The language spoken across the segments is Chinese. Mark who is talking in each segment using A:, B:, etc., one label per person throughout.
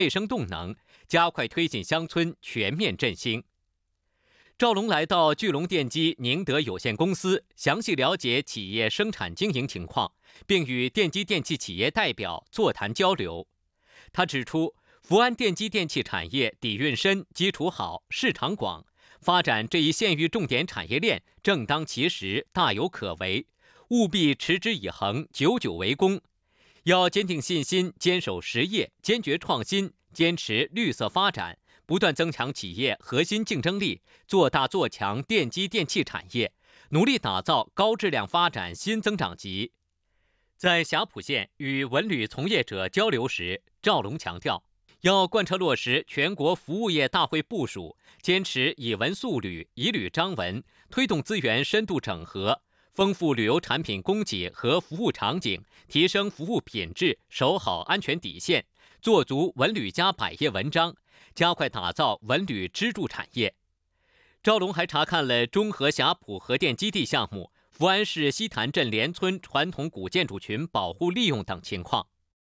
A: 卫生动能，加快推进乡村全面振兴。赵龙来到聚龙电机宁德有限公司，详细了解企业生产经营情况，并与电机电器企业代表座谈交流。他指出，福安电机电器产业底蕴深、基础好、市场广，发展这一县域重点产业链正当其时，大有可为，务必持之以恒，久久为功。要坚定信心，坚守实业，坚决创新，坚持绿色发展，不断增强企业核心竞争力，做大做强电机电器产业，努力打造高质量发展新增长极。在霞浦县与文旅从业者交流时，赵龙强调，要贯彻落实全国服务业大会部署，坚持以文塑旅、以旅彰文，推动资源深度整合，丰富旅游产品供给和服务场景，提升服务品质，守好安全底线，做足文旅加百业文章，加快打造文旅支柱产业。赵龙还查看了中核霞浦核电基地项目、福安市西潭镇联村传统古建筑群保护利用等情况。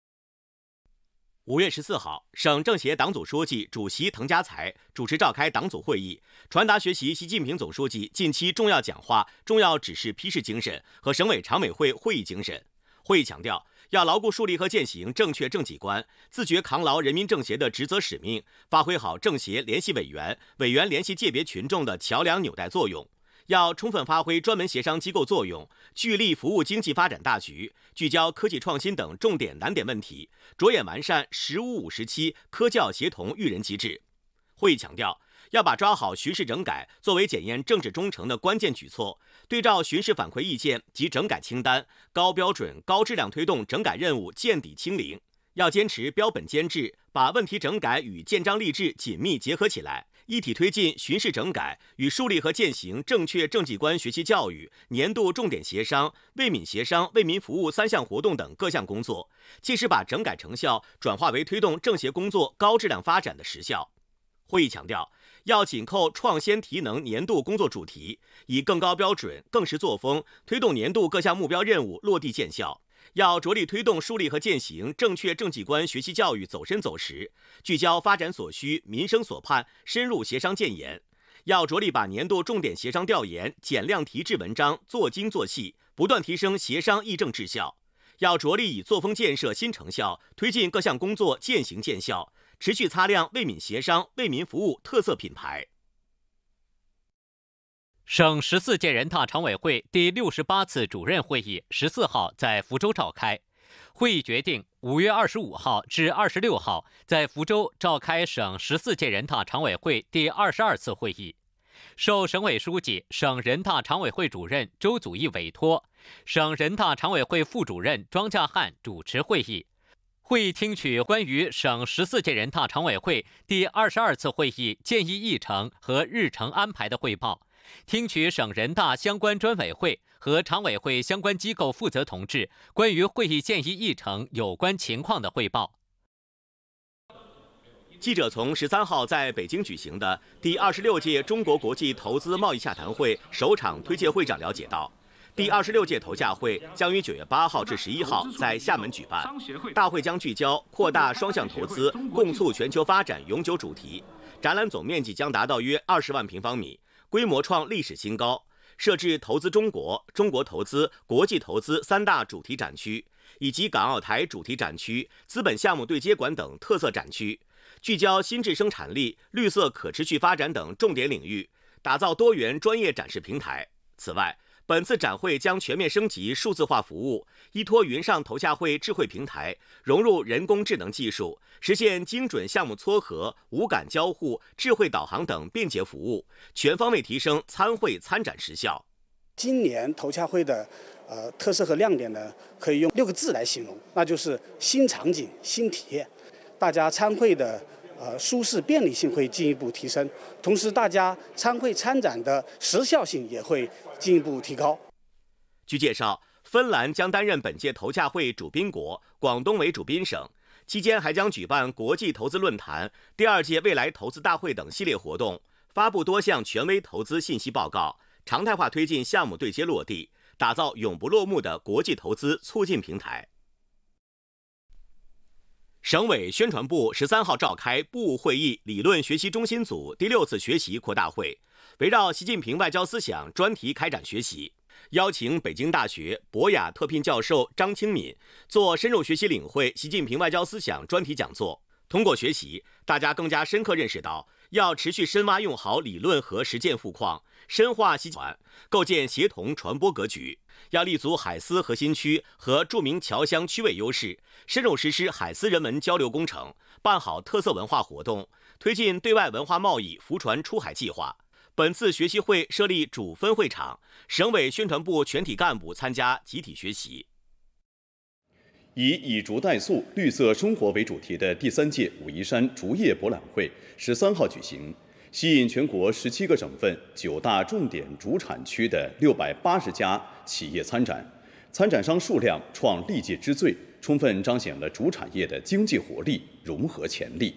B: 5月14号，省政协党组书记、主席滕家才主持召开党组会议，传达学习习近平总书记近期重要讲话、重要指示批示精神和省委常委会会议精神。会议强调，要牢固树立和践行正确政绩观，自觉扛牢人民政协的职责使命，发挥好政协联系委员、委员联系界别群众的桥梁纽带作用。要充分发挥专门协商机构作用，聚力服务经济发展大局，聚焦科技创新等重点难点问题，着眼完善“15、57”科教协同育人机制。会议强调，要把抓好巡视整改作为检验政治忠诚的关键举措，对照巡视反馈意见及整改清单，高标准、高质量推动整改任务见底清零。要坚持标本兼治，把问题整改与建章立制紧密结合起来，一体推进巡视整改与树立和践行正确政绩观学习教育、年度重点协商、为民协商、为民服务3项活动等各项工作，切实把整改成效转化为推动政协工作高质量发展的实效。会议强调，要紧扣创先提能年度工作主题，以更高标准、更实作风推动年度各项目标任务落地见效。要着力推动树立和践行正确政绩观学习教育走深走实，聚焦发展所需、民生所盼，深入协商建言。要着力把年度重点协商调研、减量提质文章做精做细，不断提升协商议政质效。要着力以作风建设新成效，推进各项工作渐行渐效，持续擦亮为民协商、为民服务特色品牌。
A: 省14届人大常委会第68次主任会议14号在福州召开。会议决定5月25号至26号在福州召开省14届人大常委会第22次会议。受省委书记、省人大常委会主任周祖义委托，省人大常委会副主任庄稼汉主持会议。会议听取关于省14届人大常委会第22次会议建议议程和日程安排的汇报，听取省人大相关专委会和常委会相关机构负责同志关于会议建议议程有关情况的汇报。
B: 记者从13号在北京举行的第26届中国国际投资贸易洽谈会首场推介会上了解到，第26届投洽会将于9月8号至11号在厦门举办。大会将聚焦扩大双向投资、共促全球发展永久主题，展览总面积将达到约20万平方米，规模创历史新高。设置投资中国、中国投资、国际投资3大主题展区，以及港澳台主题展区、资本项目对接馆等特色展区，聚焦新质生产力、绿色可持续发展等重点领域，打造多元专业展示平台。此外，本次展会将全面升级数字化服务，依托云上投洽会智慧平台，融入人工智能技术，实现精准项目撮合、无感交互、智慧导航等便捷服务，全方位提升参会参展实效。
C: 今年投洽会的特色和亮点呢，可以用6个字来形容，那就是新场景、新体验。大家参会的舒适便利性会进一步提升，同时大家参会参展的时效性也会进一步提高。
B: 据介绍，芬兰将担任本届投洽会主宾国，广东为主宾省。期间还将举办国际投资论坛、第2届未来投资大会等系列活动，发布多项权威投资信息报告，常态化推进项目对接落地，打造永不落幕的国际投资促进平台。 省委宣传部13号召开部务会议理论学习中心组第6次学习扩大会，围绕习近平外交思想专题开展学习，邀请北京大学博雅特聘教授张清敏做深入学习领会习近平外交思想专题讲座。通过学习，大家更加深刻认识到，要持续深挖用好理论和实践富矿，深化习团，构建协同传播格局。要立足海思核心区和著名侨乡区位优势，深入实施海思人文交流工程，办好特色文化活动，推进对外文化贸易浮船出海计划。本次学习会设立主分会场，省委宣传部全体干部参加集体学习。
D: 以竹带素、绿色生活为主题的第3届武夷山竹业博览会13号举行，吸引全国17个省份9大重点竹产区的680家企业参展，参展商数量创历届之最，充分彰显了竹产业的经济活力、融合潜力。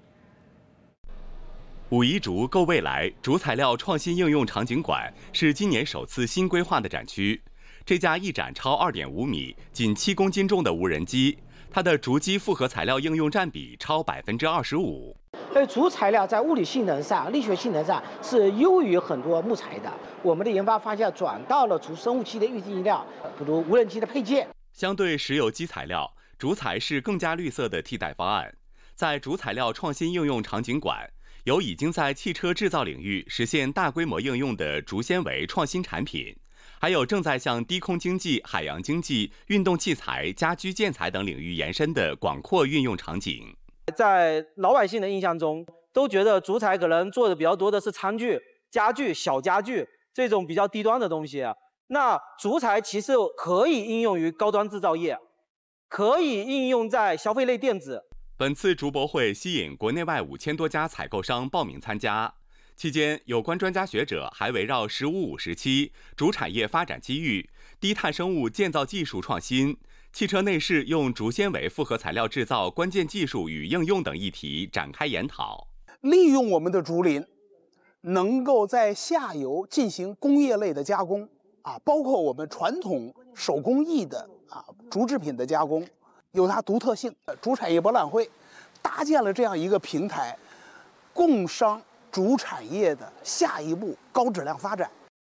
E: 武夷竹构未来竹材料创新应用场景馆是今年首次新规划的展区。这架一展超2.5米、仅7公斤重的无人机，它的竹基复合材料应用占比超25%。
F: 竹材料在物理性能上、力学性能上是优于很多木材的。我们的研发方向转到了竹生物基的预定料，比如无人机的配件。
E: 相对石油基材料，竹材是更加绿色的替代方案。在竹材料创新应用场景馆，有已经在汽车制造领域实现大规模应用的竹纤维创新产品。还有正在向低空经济、海洋经济、运动器材、家居建材等领域延伸的广阔运用场景。
F: 在老百姓的印象中，都觉得竹材可能做的比较多的是餐具、家具、小家具这种比较低端的东西。那竹材其实可以应用于高端制造业，可以应用在消费类电子。
E: 本次竹博会吸引国内外5000多家采购商报名参加。期间，有关专家学者还围绕“15-5时期”竹产业发展机遇、低碳生物建造技术创新、汽车内饰用竹纤维复合材料制造关键技术与应用等议题展开研讨。
G: 利用我们的竹林，能够在下游进行工业类的加工包括我们传统手工艺的竹制品的加工，有它独特性。竹产业博览会搭建了这样一个平台，共商竹产业的下一步高质量发展。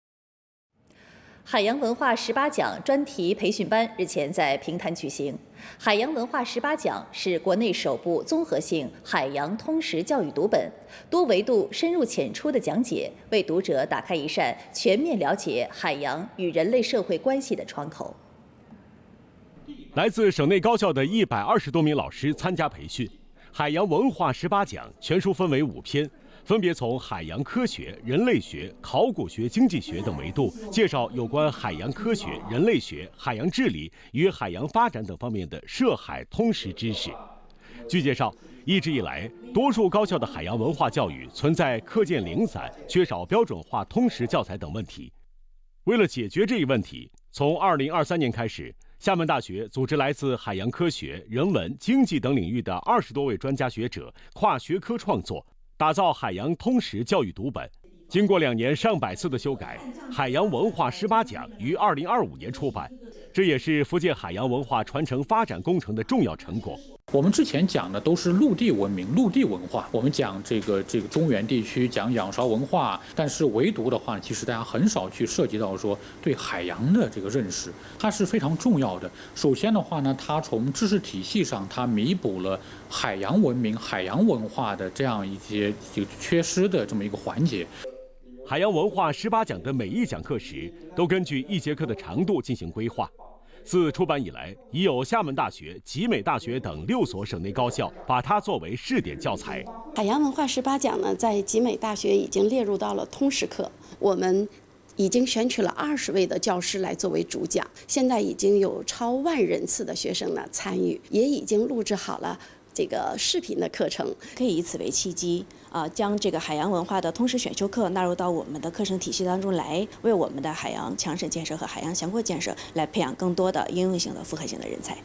H: 海洋文化18讲专题培训班日前在平潭举行。海洋文化18讲是国内首部综合性海洋通识教育读本，多维度、深入浅出的讲解，为读者打开一扇全面了解海洋与人类社会关系的窗口。
I: 来自省内高校的120多名老师参加培训。海洋文化18讲全书分为5篇。分别从海洋科学、人类学、考古学、经济学等维度介绍有关海洋科学、人类学、海洋治理与海洋发展等方面的涉海通识知识。据介绍，一直以来，多数高校的海洋文化教育存在课件零散、缺少标准化通识教材等问题。为了解决这一问题，从2023年开始，厦门大学组织来自海洋科学、人文、经济等领域的20多位专家学者跨学科创作，打造海洋通识教育读本。经过2年上百次的修改，海洋文化18讲于2025年出版，这也是福建海洋文化传承发展工程的重要成果。
J: 我们之前讲的都是陆地文明、陆地文化，我们讲这个中原地区讲仰韶文化，但是唯独的话，其实大家很少去涉及到说对海洋的这个认识，它是非常重要的。首先的话呢，它从知识体系上，它弥补了海洋文明、海洋文化的这样一些缺失的这么一个环节。
I: 海洋文化18讲的每一讲课时，都根据1节课的长度进行规划。自出版以来，已有厦门大学、集美大学等6所省内高校把它作为试点教材。
K: 海洋文化18讲呢，在集美大学已经列入到了通识课。我们已经选取了20位的教师来作为主讲，现在已经有超1万人次的学生呢参与，也已经录制好了这个视频的课程。
L: 可以以此为契机将这个海洋文化的通识选修课纳入到我们的课程体系当中来，为我们的海洋强省建设和海洋强国建设来培养更多的应用性的复合型的人才。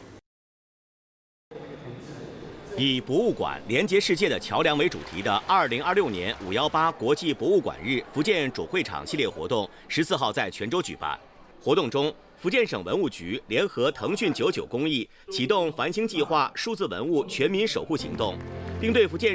B: 以博物馆连接世界的桥梁为主题的2026年518国际博物馆日福建主会场系列活动14号在泉州举办。活动中， 福建省文物局联合腾讯99公益启动繁星计划数字文物全民守护行动，并对福建